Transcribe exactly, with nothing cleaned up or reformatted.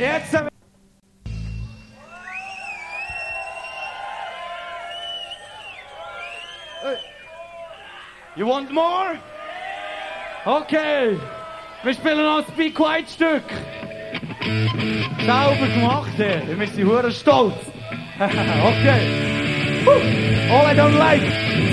Jetzt. You want more? Okay. Wir spielen noch ein Be Quiet Stück. Sauber gemacht, ey. Wir sind hure stolz. Okay. All I don't like.